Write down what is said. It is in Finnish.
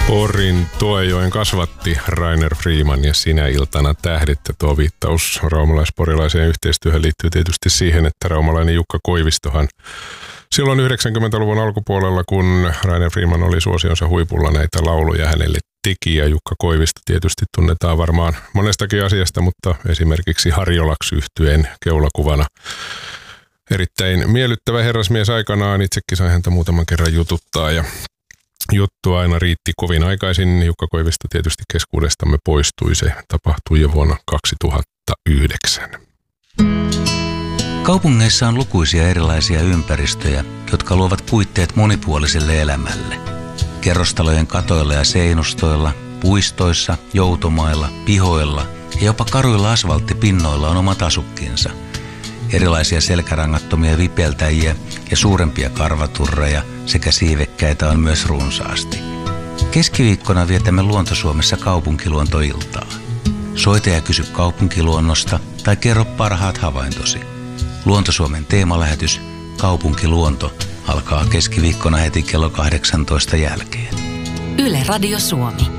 Porin Tuojoen kasvatti Rainer Freeman ja Sinä iltana tähdit. Tuo viittaus raumalais-porilaiseen yhteistyöhön liittyy tietysti siihen, että raumalainen Jukka Koivistohan silloin 90-luvun alkupuolella, kun Rainer Freeman oli suosionsa huipulla, näitä lauluja hänelle teki. Ja Jukka Koivisto tietysti tunnetaan varmaan monestakin asiasta, mutta esimerkiksi Harjolaks-yhtyeen keulakuvana. Erittäin miellyttävä herrasmies aikanaan. Itsekin sain häntä muutaman kerran jututtaa ja juttu aina riitti kovin aikaisin. Jukka Koivisto tietysti keskuudestamme poistui. Se tapahtui jo vuonna 2009. Kaupungeissa on lukuisia erilaisia ympäristöjä, jotka luovat puitteet monipuoliselle elämälle. Kerrostalojen katoilla ja seinustoilla, puistoissa, joutomailla, pihoilla ja jopa karuilla asfalttipinnoilla on omat asukkinsa. Erilaisia selkärangattomia vipeltäjiä ja suurempia karvaturreja sekä siivekkäitä on myös runsaasti. Keskiviikkona vietämme Luonto-Suomessa kaupunkiluontoiltaa. Soita ja kysy kaupunkiluonnosta tai kerro parhaat havaintosi. Luonto-Suomen teemalähetys Kaupunkiluonto alkaa keskiviikkona heti kello 18 jälkeen. Yle Radio Suomi.